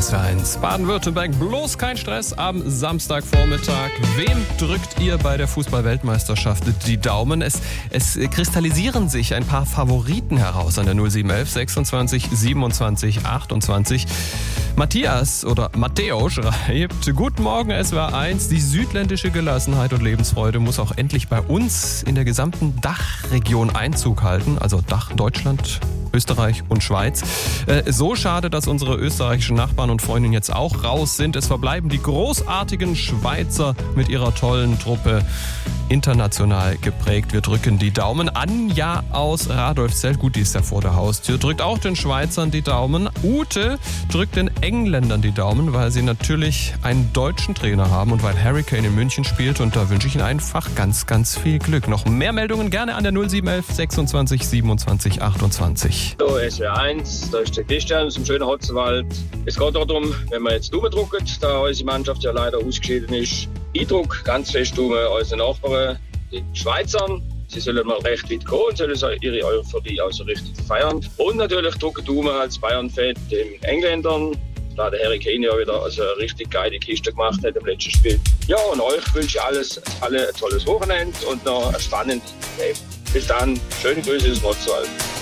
SWR1 Baden-Württemberg. Bloß kein Stress am Samstagvormittag. Wem drückt ihr bei der Fußball-Weltmeisterschaft die Daumen? Es kristallisieren sich ein paar Favoriten heraus an der 0711 26 27 28. Matthias oder Matteo schreibt: Guten Morgen SWR1. Die südländische Gelassenheit und Lebensfreude muss auch endlich bei uns in der gesamten Dachregion Einzug halten. Also Dach Deutschland, Österreich und Schweiz. So schade, dass unsere österreichischen Nachbarn und Freundinnen jetzt auch raus sind. Es verbleiben die großartigen Schweizer mit ihrer tollen Truppe, international geprägt. Wir drücken die Daumen. Anja aus Radolfzell, gut, die ist ja vor der Haustür, drückt auch den Schweizern die Daumen. Ute drückt den Engländern die Daumen, weil sie natürlich einen deutschen Trainer haben und weil Harry Kane in München spielt. Und da wünsche ich Ihnen einfach ganz, ganz viel Glück. Noch mehr Meldungen gerne an der 0711 26 27 28. So, SWR1, da ist der Christian aus dem schönen Hotzenwald. Es geht darum, wenn wir jetzt Daumen drücken, da unsere Mannschaft ja leider ausgeschieden ist. Ich drücke ganz fest unseren Nachbarn, den Schweizern. Sie sollen mal recht weit kommen und sollen ihre Euphorie also richtig feiern. Und natürlich drücke Daumen als Bayern-Fan den Engländern, da der Harry Kane ja wieder also eine richtig geile Kiste gemacht hat im letzten Spiel. Ja, und euch wünsche ich alle ein tolles Wochenende und noch ein spannendes Leben. Bis dann, schöne Grüße aus Motzwald.